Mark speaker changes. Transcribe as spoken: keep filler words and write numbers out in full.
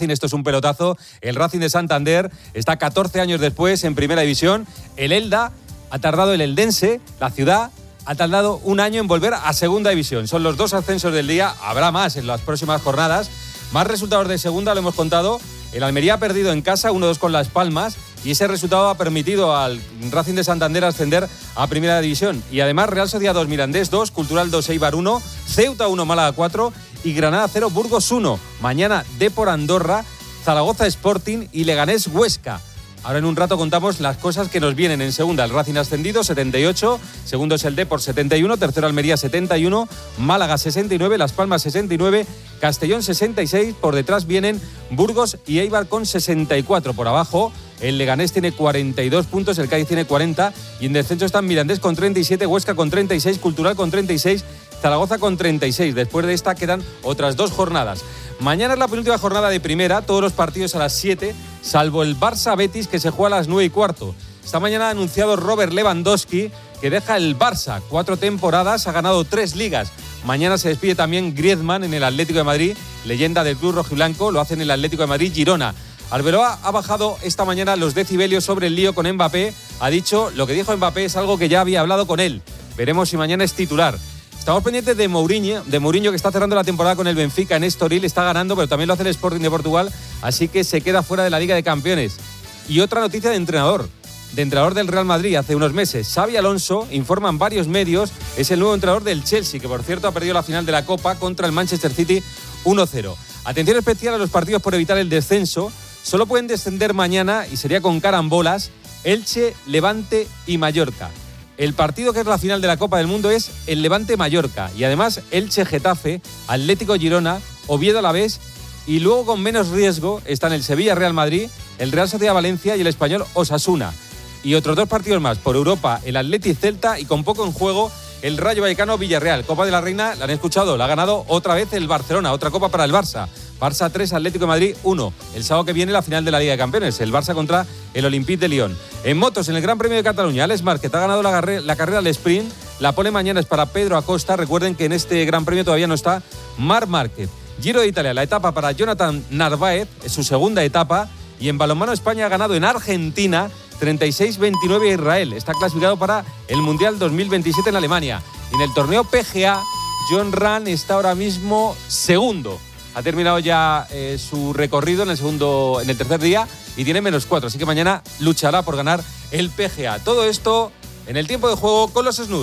Speaker 1: Racing, esto es un pelotazo. El Racing de Santander está catorce años después en Primera División. El Elda ha tardado, el eldense, la ciudad, ha tardado un año en volver a Segunda División. Son los dos ascensos del día, habrá más en las próximas jornadas. Más resultados de Segunda, lo hemos contado. El Almería ha perdido en casa, uno dos con Las Palmas, y ese resultado ha permitido al Racing de Santander ascender a Primera División. Y además Real Sociedad dos, Mirandés dos, Cultural dos, Eibar uno, Ceuta uno, Málaga cuatro y Granada cero, Burgos uno. Mañana Depor Andorra, Zaragoza Sporting y Leganés Huesca. Ahora en un rato contamos las cosas que nos vienen en segunda. El Racing ascendido, setenta y ocho. Segundo es el Depor, setenta y uno. Tercero Almería, setenta y uno. Málaga, sesenta y nueve. Las Palmas, sesenta y nueve. Castellón, sesenta y seis. Por detrás vienen Burgos y Eibar con sesenta y cuatro. Por abajo, el Leganés tiene cuarenta y dos puntos. El Cádiz tiene cuarenta. Y en descenso están Mirandés con treinta y siete. Huesca con treinta y seis. Cultural con treinta y seis. Zaragoza con treinta y seis. Después de esta quedan otras dos jornadas. Mañana es la penúltima jornada de Primera, todos los partidos a las siete, salvo el Barça-Betis que se juega a las nueve y cuarto. Esta mañana ha anunciado Robert Lewandowski que deja el Barça. Cuatro temporadas, ha ganado tres ligas. Mañana se despide también Griezmann en el Atlético de Madrid, leyenda del club rojiblanco, lo hace en el Atlético de Madrid, Girona. Arbeloa ha bajado esta mañana los decibelios sobre el lío con Mbappé. Ha dicho, lo que dijo Mbappé es algo que ya había hablado con él. Veremos si mañana es titular. Estamos pendientes de Mourinho, de Mourinho que está cerrando la temporada con el Benfica en Estoril, está ganando, pero también lo hace el Sporting de Portugal, así que se queda fuera de la Liga de Campeones. Y otra noticia de entrenador, de entrenador del Real Madrid hace unos meses. Xabi Alonso, informan varios medios, es el nuevo entrenador del Chelsea, que por cierto ha perdido la final de la Copa contra el Manchester City uno cero. Atención especial a los partidos por evitar el descenso. Solo pueden descender mañana, y sería con carambolas, Elche, Levante y Mallorca. El partido que es la final de la Copa del Mundo es el Levante-Mallorca y además Elche-Getafe, Atlético-Girona, Oviedo-Alavés y luego con menos riesgo están el Sevilla-Real Madrid, el Real Sociedad-Valencia y el Español-Osasuna. Y otros dos partidos más por Europa, el Atleti-Celta y con poco en juego el Rayo Vallecano-Villarreal. Copa de la Reina, la han escuchado, la ha ganado otra vez el Barcelona, otra copa para el Barça. Barça tres, Atlético de Madrid uno. El sábado que viene la final de la Liga de Campeones, el Barça contra el Olympique de Lyon. En motos, en el Gran Premio de Cataluña, Alex Márquez ha ganado la, carre- la carrera al sprint. La pole mañana es para Pedro Acosta. Recuerden que en este Gran Premio todavía no está Marc Márquez. Giro de Italia, la etapa para Jonathan Narváez, es su segunda etapa. Y en balonmano España ha ganado en Argentina treinta y seis veintinueve a Israel. Está clasificado para el Mundial dos mil veintisiete en Alemania. Y en el torneo P G A, John Ram está ahora mismo segundo. Ha terminado ya eh, su recorrido en el segundo, en el tercer día y tiene menos cuatro. Así que mañana luchará por ganar el P G A. Todo esto en el tiempo de juego con los Snus.